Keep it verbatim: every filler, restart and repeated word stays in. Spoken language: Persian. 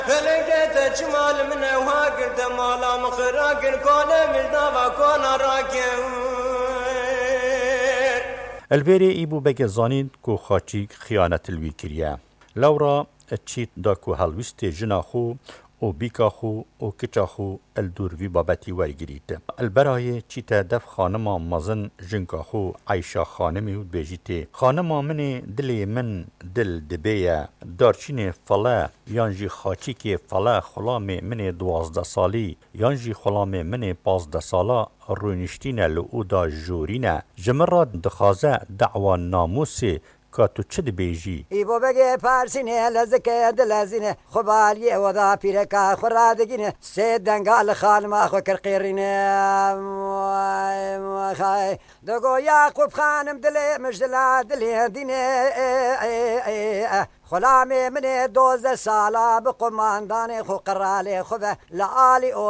فلقيت جمال من وهاجر مالا مخراجر كونه مجدا وكونه راكر البری ایبو بگه زانید کو خاچیک خیانت الوی کریه. لورا چیت دا کو هلوست جنا خو او بیکا خو او کچا خو الدور وی بابتی ورگیرید. البرای چیت دف خانما مازن جنکا خو عیشا خانمی و بیجیتی. خانما من دلی من دل دبیه دارچین فلا یانجی خاچیک فلا خلام من دوازده سالی یانجی خلام من پازده سالا رونشتین لعودا جورینه جمرات دخازه دعوان ناموسی کاتو چه دی بیجی؟ ای بو بگه پارسینه لزکه دلزینه خبالیه ودا پیرکا خورادگینه سه دنگال خانما خو کرقیرینه خای دگو یعقوب خانم دلی مجدلا دلی دینه خلامي من دوز سالا بقمانداني خو قرالي خو لآلي